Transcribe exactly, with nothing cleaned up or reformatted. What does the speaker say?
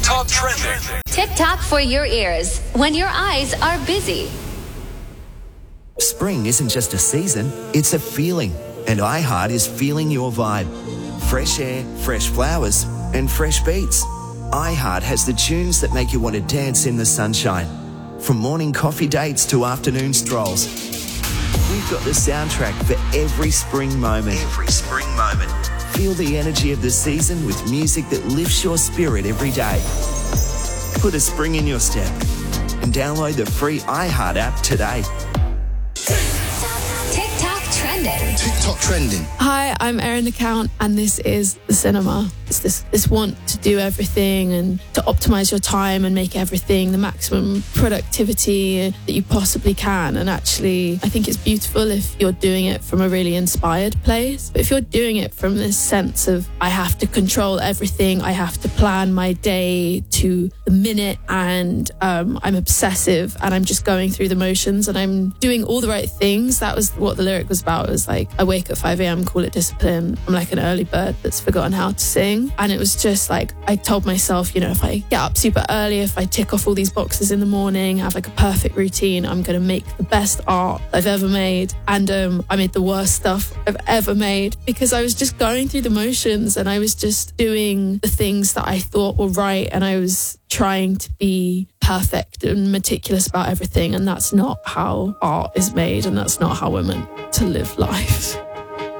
TikTok trending. TikTok for your ears when your eyes are busy. Spring isn't just a season, it's a feeling. And iHeart is feeling your vibe. Fresh air, fresh flowers, and fresh beats. iHeart has the tunes that make you want to dance in the sunshine. From morning coffee dates to afternoon strolls. We've got the soundtrack for every spring moment. Every spring moment. Feel the energy of the season with music that lifts your spirit every day. Put a spring in your step and download the free iHeart app today. TikTok trending. TikTok trending. Hi, I'm Erin the Count, and this is The Cinema. It's this, this want to do everything and to optimize your time and make everything the maximum productivity that you possibly can. And actually, I think it's beautiful if you're doing it from a really inspired place. But if you're doing it from this sense of, I have to control everything, I have to plan my day to the minute, and um, I'm obsessive and I'm just going through the motions and I'm doing all the right things. That was what the lyric was about. It was like, I wake at five a.m, call it discipline. I'm like an early bird that's forgotten how to sing. And it was just like, I told myself, you know, if I get up super early, if I tick off all these boxes in the morning, have like a perfect routine, I'm going to make the best art I've ever made. And um, I made the worst stuff I've ever made because I was just going through the motions and I was just doing the things that I thought were right. And I was trying to be perfect and meticulous about everything. And that's not how art is made. And that's not how we're meant to live life.